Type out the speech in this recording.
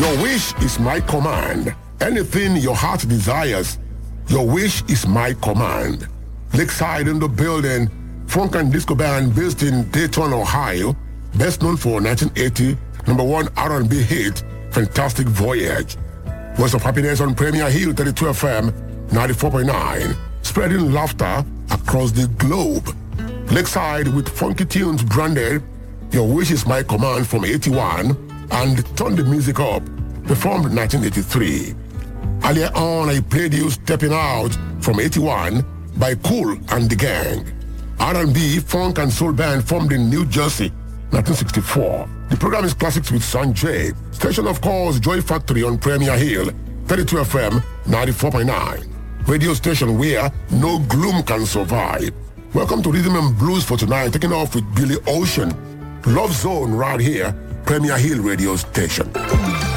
Your wish is my command. Anything your heart desires, your wish is my command. Lakeside in the building, funk and disco band based in Dayton, Ohio, best known for 1980 #1 R&B hit, Fantastic Voyage. Voice of Happiness on Premier Hill 32 FM 94.9, spreading laughter across the globe. Lakeside with funky tunes branded Your Wish is My Command from 81 and Turn the Music Up, performed 1983. Earlier on, I played you Stepping Out from 81 by Kool and the Gang. R&B, funk and soul band formed in New Jersey, 1964. The program is Classics with Sanjay. Station, of course, Joy Factory on Premier Hill, 32 FM 94.9. Radio station where no gloom can survive. Welcome to Rhythm and Blues for tonight, taking off with Billy Ocean. Love Zone right here, Premier Hill radio station.